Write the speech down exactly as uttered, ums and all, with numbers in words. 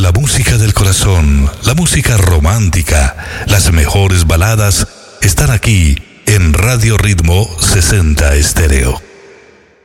La música del corazón, la música romántica, las mejores baladas están aquí en Radio Ritmo sesenta Estéreo.